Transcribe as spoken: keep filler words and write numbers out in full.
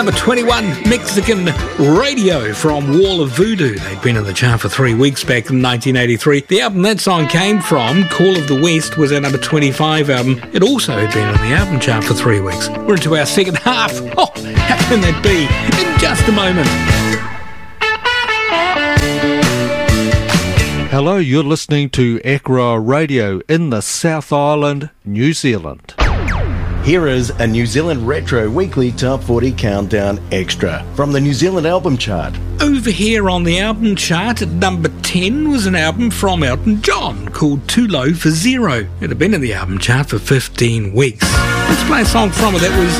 Number twenty-one, Mexican Radio from Wall of Voodoo. They'd been in the chart for three weeks back in nineteen eighty-three. The album that song came from, Call of the West, was our number twenty-five album. It also had been on the album chart for three weeks. We're into our second half. Oh, how can that be? In just a moment. Hello, you're listening to Akara Radio in the South Island, New Zealand. Here is a New Zealand Retro Weekly Top forty Countdown Extra from the New Zealand Album Chart. Over here on the album chart at number ten was an album from Elton John called Too Low for Zero. It had been in the album chart for fifteen weeks. Let's play a song from it that was